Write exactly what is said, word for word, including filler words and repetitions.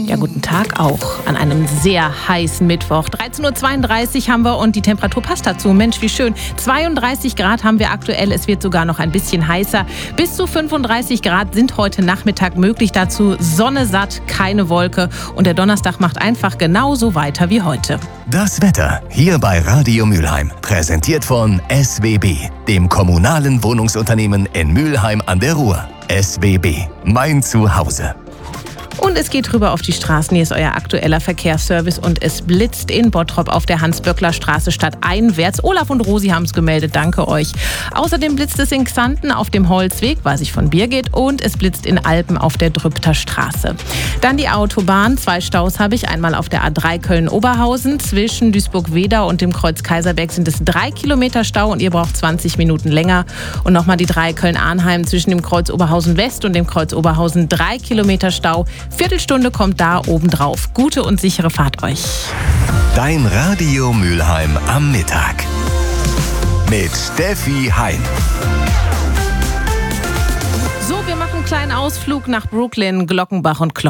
Ja, guten Tag auch an einem sehr heißen Mittwoch. dreizehn Uhr zweiunddreißig haben wir und die Temperatur passt dazu. Mensch, wie schön. zweiunddreißig Grad haben wir aktuell. Es wird sogar noch ein bisschen heißer. Bis zu fünfunddreißig Grad sind heute Nachmittag möglich. Dazu Sonne satt, keine Wolke. Und der Donnerstag macht einfach genauso weiter wie heute. Das Wetter hier bei Radio Mülheim. Präsentiert von S W B, dem kommunalen Wohnungsunternehmen in Mülheim an der Ruhr. S W B, mein Zuhause. Und es geht rüber auf die Straßen. Hier ist euer aktueller Verkehrsservice und es blitzt in Bottrop auf der Hans-Böckler-Straße stadteinwärts. Olaf und Rosi haben es gemeldet, danke euch. Außerdem blitzt es in Xanten auf dem Holzweg, weiß ich von Birgit, und es blitzt in Alpen auf der Drüpter Straße. Dann die Autobahn. Zwei Staus habe ich. Einmal auf der A drei Köln-Oberhausen. Zwischen Duisburg-Wedau und dem Kreuz Kaiserberg sind es drei Kilometer Stau und ihr braucht zwanzig Minuten länger. Und nochmal die drei Köln-Arnheim zwischen dem Kreuz Oberhausen-West und dem Kreuz Oberhausen. Drei Kilometer Stau. Viertelstunde kommt da obendrauf. Gute und sichere Fahrt euch. Dein Radio Mülheim am Mittag. Mit Steffi Hein. So, wir machen einen kleinen Ausflug nach Brooklyn, Glockenbach und Kloppenburg.